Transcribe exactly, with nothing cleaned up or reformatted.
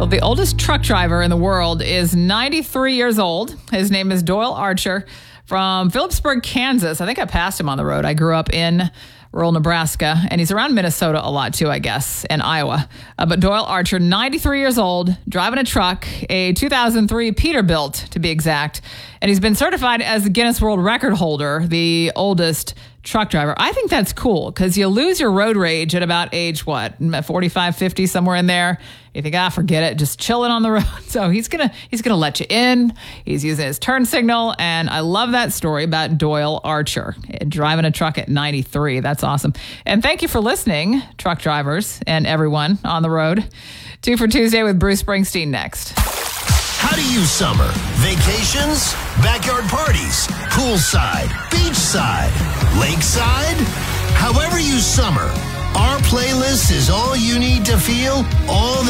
Well, the oldest truck driver in the world is ninety-three years old. His name is Doyle Archer from Phillipsburg, Kansas. I think I passed him on the road. I grew up in rural Nebraska, and he's around Minnesota a lot too, I guess, and Iowa. Uh, but Doyle Archer, ninety-three years old, driving a truck, a two thousand three Peterbilt to be exact. And he's been certified as the Guinness World Record holder, the oldest truck driver. I think that's cool because you lose your road rage at about age, what, forty-five, fifty, somewhere in there. You think, ah, forget it, just chilling on the road. So he's going to he's gonna let you in. He's using his turn signal. And I love that story about Doyle Archer driving a truck at ninety-three. That's awesome. And thank you for listening, truck drivers and everyone on the road. Two for Tuesday with Bruce Springsteen next. How do you summer? Vacations? Backyard parties? Poolside? Beachside? Lakeside? However you summer, our playlist is all you need to feel all the